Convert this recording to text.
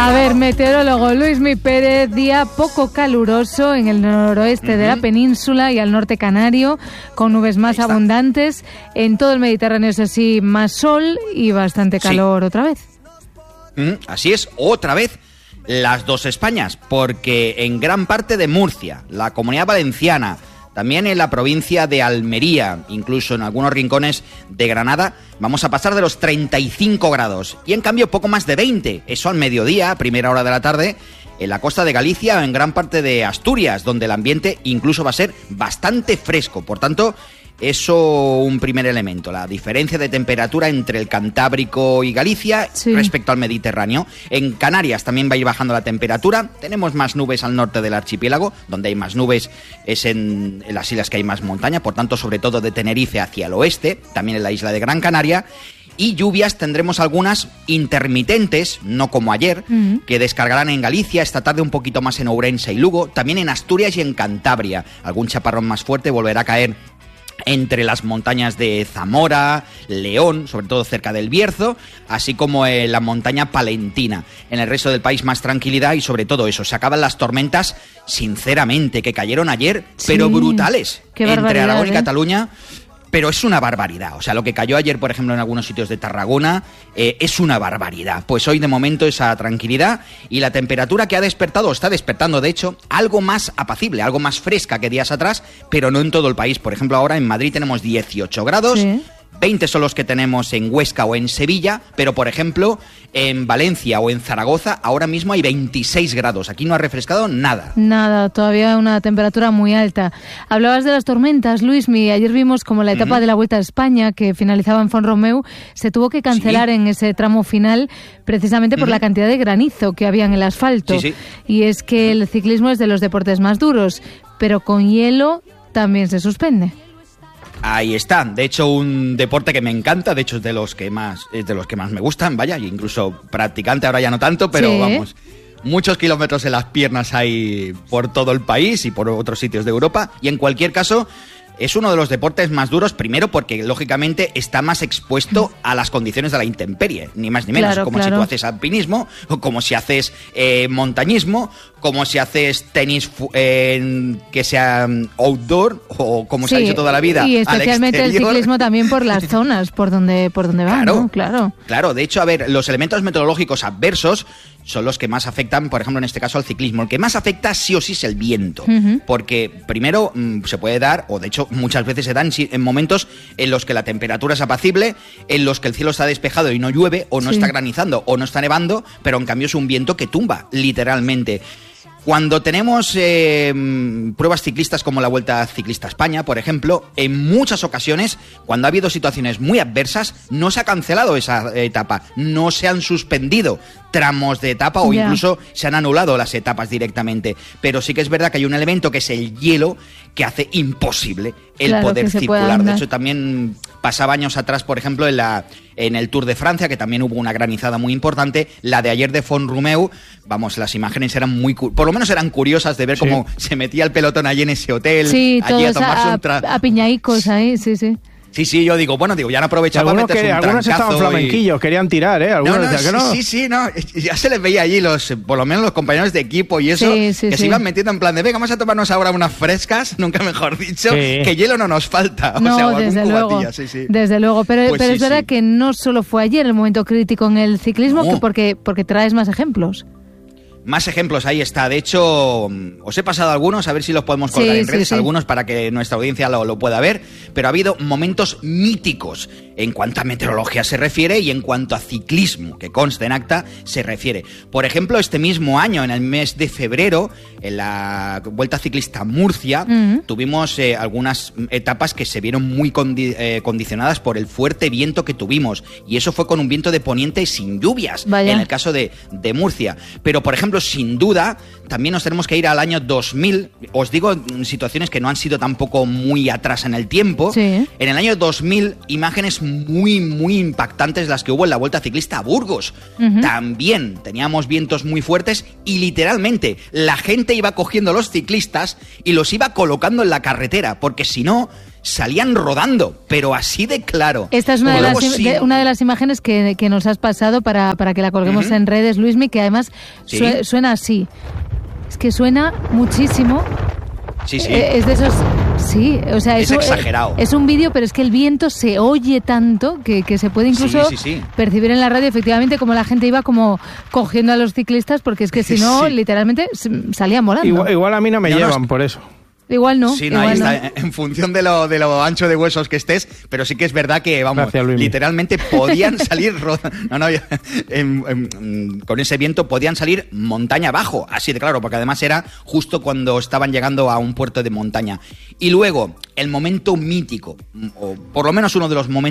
A ver, meteorólogo Luismi Pérez, día poco caluroso en el noroeste de la península y al norte canario, con nubes más abundantes. En todo el Mediterráneo, eso sí, más sol y bastante calor otra vez. Así es, otra vez las dos Españas, porque en gran parte de Murcia, la Comunidad Valenciana, también en la provincia de Almería, incluso en algunos rincones de Granada, vamos a pasar de los 35 grados. Y en cambio poco más de 20, eso al mediodía, primera hora de la tarde, en la costa de Galicia o en gran parte de Asturias, donde el ambiente incluso va a ser bastante fresco. Por tanto, eso un primer elemento, la diferencia de temperatura entre el Cantábrico y Galicia respecto al Mediterráneo. En Canarias también va a ir bajando la temperatura, tenemos más nubes al norte del archipiélago, donde hay más nubes es en las islas que hay más montaña, por tanto sobre todo de Tenerife hacia el oeste, también en la isla de Gran Canaria. Y lluvias tendremos algunas intermitentes, no como ayer, que descargarán en Galicia, esta tarde un poquito más en Ourense y Lugo, también en Asturias y en Cantabria. Algún chaparrón más fuerte volverá a caer entre las montañas de Zamora, León, sobre todo cerca del Bierzo, así como en la montaña palentina. En el resto del país más tranquilidad y sobre todo eso, se acaban las tormentas, sinceramente, que cayeron ayer, pero brutales, entre Aragón y Cataluña. Pero es una barbaridad, o sea, lo que cayó ayer, por ejemplo, en algunos sitios de Tarragona, es una barbaridad. Pues hoy, de momento, esa tranquilidad y la temperatura que ha despertado, o está despertando, de hecho, algo más apacible, algo más fresca que días atrás, pero no en todo el país. Por ejemplo, ahora en Madrid tenemos 18 grados, 20 son los que tenemos en Huesca o en Sevilla, pero, por ejemplo, en Valencia o en Zaragoza ahora mismo hay 26 grados. Aquí no ha refrescado nada. Nada, todavía una temperatura muy alta. Hablabas de las tormentas, Luismi. Ayer vimos como la etapa de la Vuelta a España, que finalizaba en Font-Romeu, se tuvo que cancelar en ese tramo final precisamente por la cantidad de granizo que había en el asfalto. Y es que el ciclismo es de los deportes más duros, pero con hielo también se suspende. Ahí está, de hecho un deporte que me encanta, de hecho es de los que más me gustan, vaya, incluso practicante ahora ya no tanto, pero vamos, muchos kilómetros en las piernas hay por todo el país y por otros sitios de Europa, y en cualquier caso es uno de los deportes más duros, primero porque lógicamente está más expuesto a las condiciones de la intemperie, ni más ni menos, como si tú haces alpinismo, o como si haces montañismo, como si haces tenis que sea outdoor, o como se ha dicho toda la vida, y especialmente el ciclismo también por las zonas por donde van, ¿no? Claro, de hecho, a ver, los elementos meteorológicos adversos son los que más afectan, por ejemplo, en este caso al ciclismo. El que más afecta sí o sí es el viento, porque primero se puede dar, o de hecho muchas veces se dan en momentos en los que la temperatura es apacible, en los que el cielo está despejado y no llueve, o no está granizando, o no está nevando, pero en cambio es un viento que tumba, literalmente. Cuando tenemos pruebas ciclistas como la Vuelta Ciclista a España, por ejemplo, en muchas ocasiones, cuando ha habido situaciones muy adversas, no se ha cancelado esa etapa, no se han suspendido tramos de etapa o incluso se han anulado las etapas directamente. Pero sí que es verdad que hay un elemento que es el hielo que hace imposible el poder circular. De hecho, también pasaba años atrás, por ejemplo, en el Tour de Francia, que también hubo una granizada muy importante. La de ayer de Font-Romeu, vamos, las imágenes eran por lo menos eran curiosas de ver cómo se metía el pelotón allí en ese hotel, allí a tomarse a piñaicos ahí, Sí, yo digo, ya han aprovechado para meterse un trancazo. Algunos estaban flamenquillos, querían tirar, Algunos decían que no. Ya se les veía allí, por lo menos los compañeros de equipo y eso, que se iban metiendo en plan de, venga, vamos a tomarnos ahora unas frescas, nunca mejor dicho, que hielo no nos falta. Desde luego, pero es verdad que no solo fue ayer el momento crítico en el ciclismo, porque traes más ejemplos. Más ejemplos, ahí está. De hecho, os he pasado algunos, a ver si los podemos colgar en redes, algunos para que nuestra audiencia lo pueda ver, pero ha habido momentos míticos en cuanto a meteorología se refiere y en cuanto a ciclismo, que consta en acta, se refiere. Por ejemplo, este mismo año, en el mes de febrero, en la Vuelta Ciclista a Murcia, tuvimos algunas etapas que se vieron muy condicionadas por el fuerte viento que tuvimos, y eso fue con un viento de poniente sin lluvias, en el caso de Murcia. Pero, por ejemplo, sin duda, también nos tenemos que ir al año 2000. Os digo situaciones que no han sido tampoco muy atrás en el tiempo. En el año 2000, imágenes muy, muy impactantes las que hubo en la Vuelta Ciclista a Burgos. También teníamos vientos muy fuertes y literalmente la gente iba cogiendo los ciclistas y los iba colocando en la carretera, porque si no, salían rodando, pero así de claro. Esta es una de las imágenes que nos has pasado para que la colguemos en redes, Luismi, que además suena así. Es que suena muchísimo. Sí, sí. Es de esos... Sí, o sea, es exagerado. Es un vídeo, pero es que el viento se oye tanto que se puede incluso percibir en la radio, efectivamente, como la gente iba como cogiendo a los ciclistas, porque es que si no, literalmente salían volando. Igual a mí no me llevan por eso. Igual no. Sí, no, ahí está, en función de lo ancho de huesos que estés, pero sí que es verdad que, vamos, literalmente podían salir con ese viento podían salir montaña abajo, así de claro, porque además era justo cuando estaban llegando a un puerto de montaña. Y luego, el momento mítico, o por lo menos uno de los momentos